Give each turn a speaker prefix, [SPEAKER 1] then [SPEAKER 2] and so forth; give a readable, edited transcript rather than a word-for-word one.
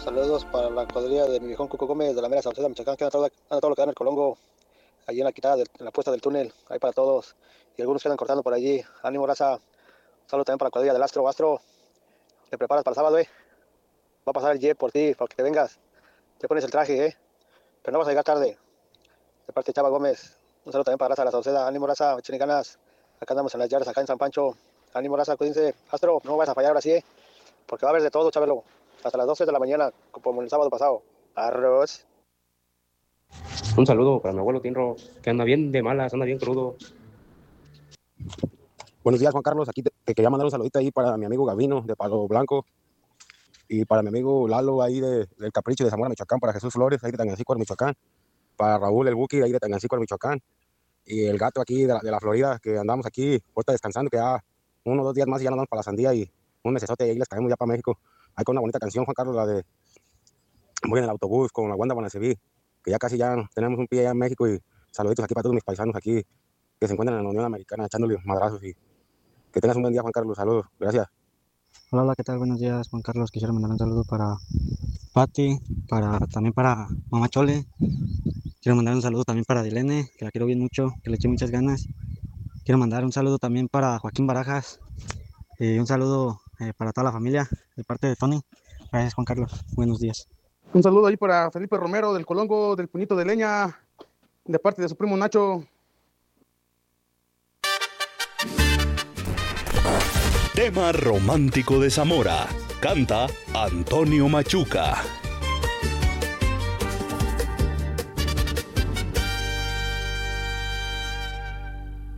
[SPEAKER 1] Saludos para la cuadrilla de mi viejón Cuco Gómez de la mera Sauceda, Michoacán, que anda todo lo que da en el Colongo, allí en la quitada, en la puesta del túnel, ahí para todos. Y algunos quedan cortando por allí. Ánimo, raza. Saludos también para la cuadrilla del Astro. Astro, ¿te preparas para el sábado, Va a pasar el jet por ti, para que te vengas. Te pones el traje, Pero no vas a llegar tarde. De parte de Chava Gómez. Un saludo también para la raza de la Sauceda. Ánimo, raza, echen ganas. Acá andamos en las yardas, acá en San Pancho. Ánimo, raza, cuídense. Astro, no vas a fallar ahora sí, Porque va a haber de todo, Chabelo. Hasta las 12 de la mañana, como el sábado pasado. Arroz.
[SPEAKER 2] Un saludo para mi abuelo Tinro, que anda bien de malas, anda bien crudo.
[SPEAKER 3] Buenos días, Juan Carlos. Aquí te quería mandar un saludito ahí para mi amigo Gavino de Palo Blanco y para mi amigo Lalo ahí del Capricho de Zamora, Michoacán, para Jesús Flores ahí de Tangancícuaro, Michoacán, para Raúl el Buki ahí de Tangancícuaro, Michoacán, y el gato aquí de la Florida, que andamos aquí ahorita descansando, que ya 1 o 2 días más y ya nos vamos para la Sandía y un mesesote y ahí les caemos ya para México. Ahí con una bonita canción, Juan Carlos, la de Voy en el autobús con la Wanda Bonaceví, que ya casi ya tenemos un pie allá en México, y saluditos aquí para todos mis paisanos aquí que se encuentran en la Unión Americana echándole madrazos, y que tengas un buen día, Juan Carlos. Saludos, gracias.
[SPEAKER 4] Hola, ¿qué tal? Buenos días, Juan Carlos. Quisiera mandar un saludo para Patti, también para Mamá Chole. Quiero mandar un saludo también para Dilene, que la quiero bien mucho, que le eché muchas ganas. Quiero mandar un saludo también para Joaquín Barajas y un saludo para toda la familia de parte de Tony. Gracias, Juan Carlos. Buenos días.
[SPEAKER 5] Un saludo ahí para Felipe Romero del Colongo, del Puñito de Leña, de parte de su primo Nacho.
[SPEAKER 6] Tema romántico de Zamora. Canta Antonio Machuca.